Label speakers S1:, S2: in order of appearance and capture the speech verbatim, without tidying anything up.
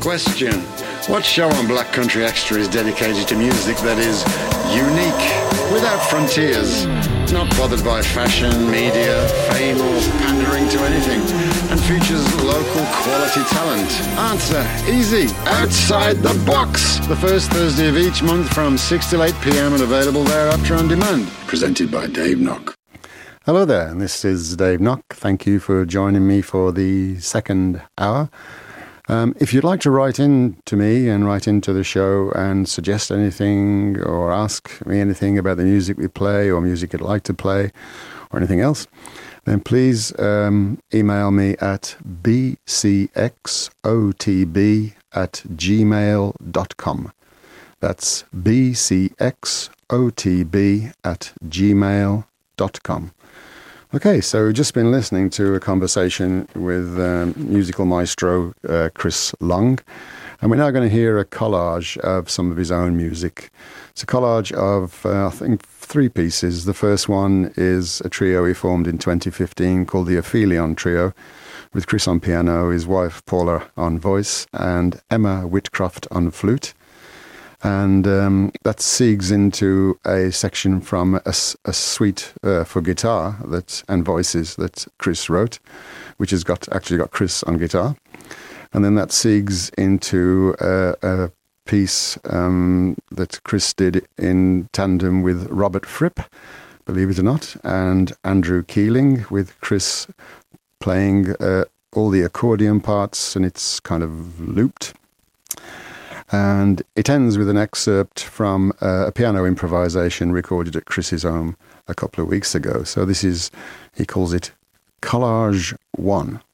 S1: Question: what show on Black Country Extra is dedicated to music that is unique, without frontiers, not bothered by fashion, media, fame or pandering to anything, and features local quality talent? Answer: easy. Outside the Box. The first Thursday of each month from six till eight p.m. and available thereafter on demand. Presented by Dave Knock. Hello there, and this is Dave Knock. Thank you for joining me for the second hour. Um, if you'd like to write in to me and write into the show and suggest anything or ask me anything about the music we play or music you'd like to play or anything else, then please um, email me at b c x o t b at gmail dot com. That's b c x o t b at gmail dot com. Okay, so we've just been listening to a conversation with um, musical maestro uh, Chris Long, and we're now going to hear a collage of some of his own music. It's a collage of, uh, I think, three pieces. The first one is a trio he formed in twenty fifteen called the Aphelion Trio, with Chris on piano, his wife Paula on voice, and Emma Whitcroft on flute. And um, that segues into a section from a, a suite uh, for guitar that and voices that Chris wrote, which has got actually got Chris on guitar. And then that segues into a, a piece um, that Chris did in tandem with Robert Fripp, believe it or not, and Andrew Keeling, with Chris playing uh, all the accordion parts, and it's kind of looped. And it ends with an excerpt from uh, a piano improvisation recorded at Chris's home a couple of weeks ago. So this is, he calls it Collage One.